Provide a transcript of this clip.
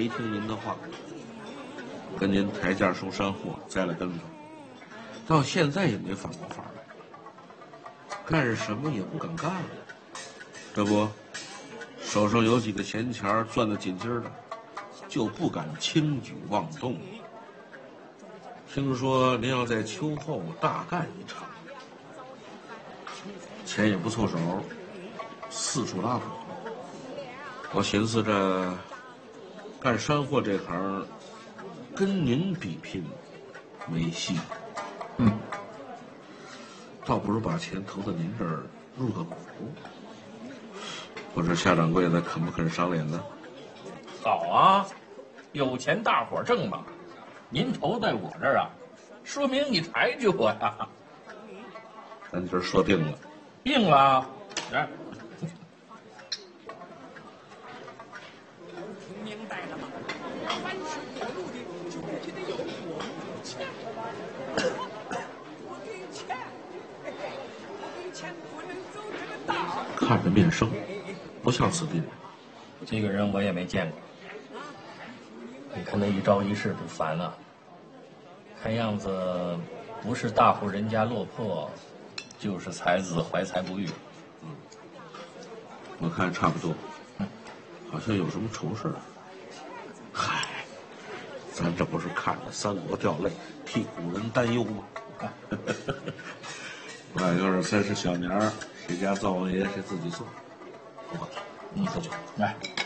没听您的话，跟您抬价收山货，栽了跟头，到现在也没反过法来，干什么也不敢干了。这不，手上有几个闲钱攥得紧紧的，就不敢轻举妄动。听说您要在秋后大干一场，钱也不凑手，四处拉活。我寻思着干山货这行，跟您比拼没戏。倒不如把钱投到您这儿入个股。不知夏掌柜的肯不肯赏脸呢？ 好啊，有钱大伙挣嘛。您投在我这儿啊，说明你抬举我呀。 咱今儿说定了。 定了，来。 明白了吗？凡是过路的，就必须得有我钱。我给钱，我给钱不能走这个道。 看着面生，不像此地人。 这个人我也没见过。你看他一招一式不凡啊，看样子不是大户人家落魄，就是才子怀才不遇。 我看差不多，好像有什么愁事儿。嗨，咱这不是看着三国掉泪，替古人担忧吗？外边30小年儿，谁家灶王爷谁自己做。我，你喝酒来。